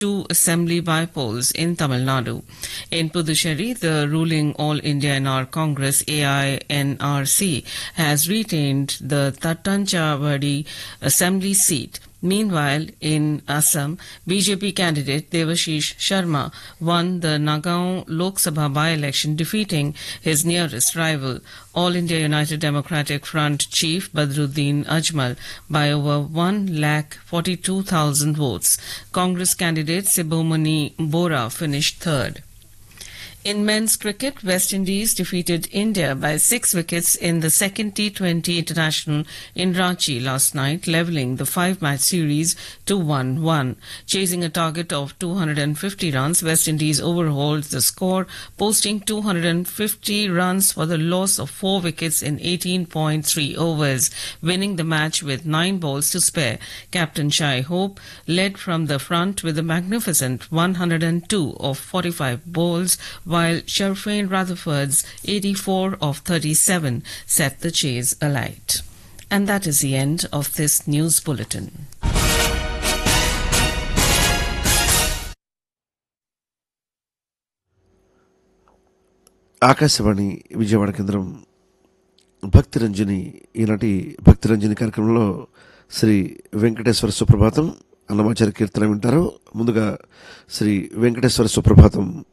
two assembly bypolls in Tamil Nadu. In Puducherry, the ruling All India NR Congress AINRC has retained the Tattanchavadi assembly seat. Meanwhile, in Assam, BJP candidate Devashish Sharma won the Nagaon Lok Sabha by-election, defeating his nearest rival, All India United Democratic Front chief Badruddin Ajmal, by over 1,42,000 votes. Congress candidate Subramani Bora finished third. In men's cricket, West Indies defeated India by 6 wickets in the second T20 international in Ranchi last night, levelling the 5-match series to 1-1. Chasing a target of 250 runs, West Indies overhauled the score, posting 250 runs for the loss of 4 wickets in 18.3 overs, winning the match with 9 balls to spare. Captain Shai Hope led from the front with a magnificent 102 of 45 balls, while Sharfane Rutherford's 84 of 37 set the chase alight. And that is the end of this news bulletin. Akashvani Vijayawada కేంద్రం భక్తిరంజని ఈనాటి భక్తిరంజని కార్యక్రమంలో శ్రీ వెంకటేశ్వర సుప్రభాతం అన్నమాచార్య కీర్తన వింటారు. ముందుగా శ్రీ వెంకటేశ్వర సుప్రభాతం